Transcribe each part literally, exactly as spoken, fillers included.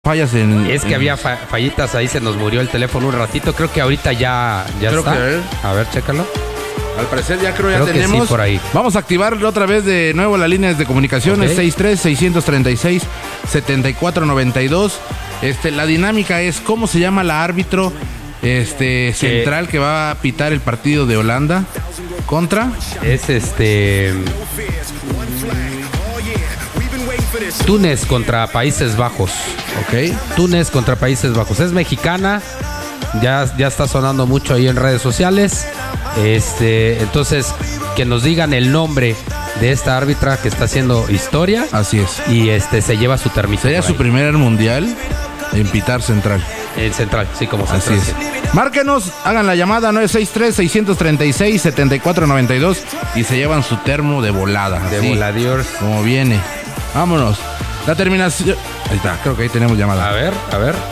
fallas en... Es que en... había fa- fallitas, ahí se nos murió el teléfono un ratito. Creo que ahorita ya, ya Creo está. que, a ver. A ver, chécalo. Al parecer ya creo, ya Creo que tenemos. sí, por ahí. Vamos a activar otra vez de nuevo las líneas de comunicaciones. Ok. sesenta y tres, seiscientos treinta y seis, setenta y cuatro noventa y dos. Este, la dinámica es cómo se llama la árbitro este, central que va a pitar el partido de Holanda contra... Es este... Túnez contra Países Bajos. Ok. Túnez contra Países Bajos. Es mexicana. Ya, ya está sonando mucho ahí en redes sociales. Este, entonces, que nos digan el nombre de esta árbitra que está haciendo historia. Así es. Y este se lleva su termito. Sería por su ahí. primer mundial en pitar central. El central, sí, como Así central. es. sí. Márquenos, hagan la llamada nueve seis tres, seiscientos treinta y seis, setenta y cuatro noventa y dos y se llevan su termo de volada. De así, voladiors. como viene. Vámonos. La terminación. Ahí está, creo que ahí tenemos llamada. A ver, a ver.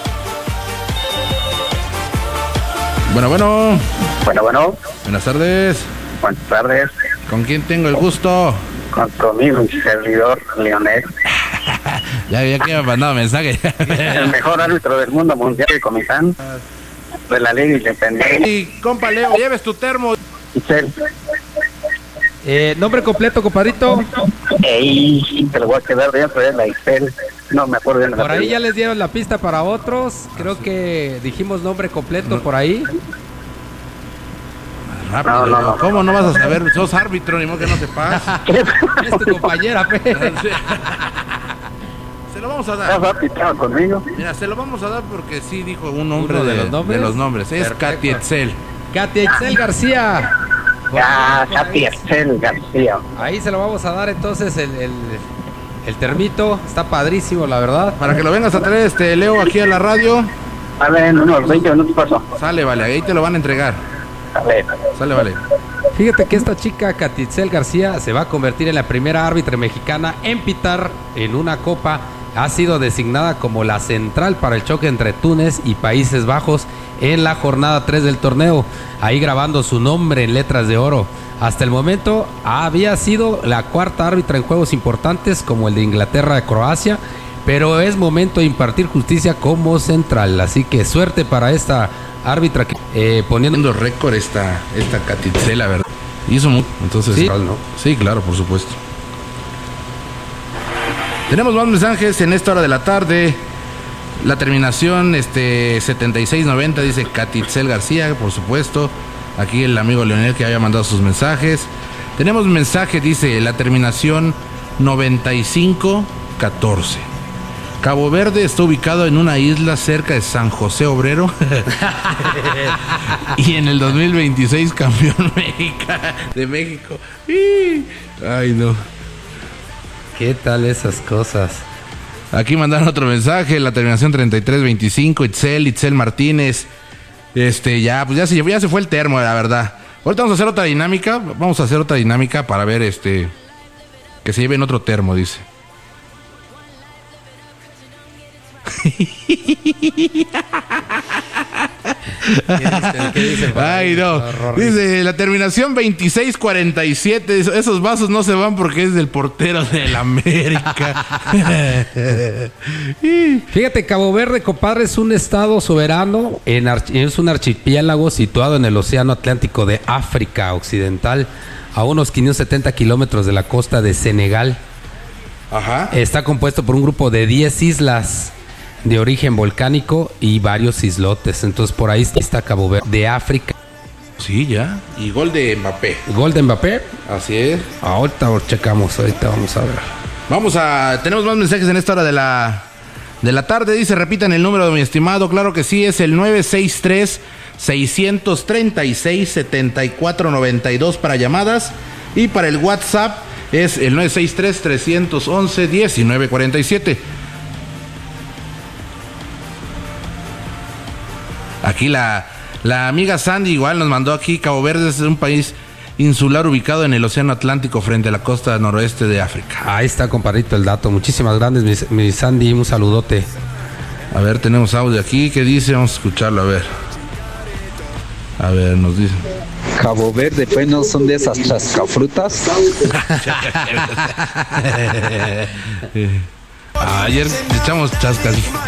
Bueno, bueno. Bueno, bueno, Buenas tardes. buenas tardes. ¿Con quién tengo el gusto? Con tu amigo y servidor, Leonel, Ya, ya que me ha mandado mensaje. el mejor árbitro del mundo mundial y comisán de la Liga Independiente. Y compa Leo, lleves tu termo. Isel, Eh, nombre completo, compadrito. ey, te lo voy a quedar dentro de la Isel. No me acuerdo bien. Por ahí ya les dieron la pista para otros. Creo que dijimos nombre completo por ahí. Rápido. No, no, no. ¿Cómo no vas a saber? Sos árbitro, ni modo que no sepas. Es tu compañera, pe. Se lo vamos a ¿Estás dar. apitado conmigo? Mira, se lo vamos a dar porque sí dijo un nombre ¿Uno de de, los nombres? de los nombres. Es Perfecto. Katy Etzel. Katia Itzel García. Ah, Por ahí. Katy Isel García. Ahí se lo vamos a dar entonces el, el, el termito. Está padrísimo, la verdad. Para que lo vengas a traer, este Leo, aquí a la radio. A ver, en unos veinte minutos paso. Sale, vale, ahí te lo van a entregar. A ver, Sale, vale. Fíjate que esta chica, Katia Itzel García, se va a convertir en la primera árbitra mexicana en pitar en una copa. Ha sido designada como la central para el choque entre Túnez y Países Bajos en la jornada tres del torneo, ahí grabando su nombre en letras de oro. Hasta el momento había sido la cuarta árbitra en juegos importantes como el de Inglaterra-Croacia, pero es momento de impartir justicia como central. Así que suerte para esta árbitra que, eh, poniendo... Poniendo récord esta, esta Katy Etzel, la verdad. Hizo mucho, entonces... Sí, ¿no? Sí, claro, por supuesto. Tenemos más mensajes en esta hora de la tarde. La terminación este setenta y seis noventa dice Katy Etzel García, por supuesto. Aquí el amigo Leonel que había mandado sus mensajes. Tenemos un mensaje, dice la terminación noventa y cinco catorce. Cabo Verde está ubicado en una isla cerca de San José Obrero. Y en el dos mil veintiséis campeón México, de México. Ay, no. ¿Qué tal esas cosas? Aquí mandaron otro mensaje, la terminación treinta y tres veinticinco, Itzel, Itzel Martínez. Este, ya, pues ya se, ya se fue el termo, la verdad. Ahorita vamos a hacer otra dinámica, vamos a hacer otra dinámica para ver, este, que se lleven otro termo, dice. ¿Qué dicen por ahí? Ay, no. Horror. Dice la terminación veintiséis cuarenta y siete. Dice, esos vasos no se van porque es del portero del América. Fíjate, Cabo Verde, compadre, es un estado soberano, en archi- es un archipiélago situado en el Océano Atlántico de África Occidental, a unos quinientos setenta kilómetros de la costa de Senegal. Ajá. Está compuesto por un grupo de diez islas de origen volcánico y varios islotes. Entonces, por ahí está Cabo Verde de África. Sí, ya. Y gol de Mbappé. Gol de Mbappé. Así es. Ahorita lo checamos, ahorita vamos a ver. Vamos a... Tenemos más mensajes en esta hora de la, de la tarde. Dice, repitan el número de mi estimado. Claro que sí, es el nueve seis tres, seiscientos treinta y seis, setenta y cuatro noventa y dos para llamadas. Y para el WhatsApp es el nueve seis tres, trescientos once, diecinueve cuarenta y siete. Aquí la, la amiga Sandy igual nos mandó aquí. Cabo Verde es un país insular ubicado en el Océano Atlántico frente a la costa noroeste de África. Ahí está, compadrito, el dato. Muchísimas gracias, mi, mi Sandy. Un saludote. A ver, tenemos audio aquí. ¿Qué dice? Vamos a escucharlo, a ver. A ver, nos dice. Cabo Verde, pues no son de esas chascafrutas. Ayer echamos chascas.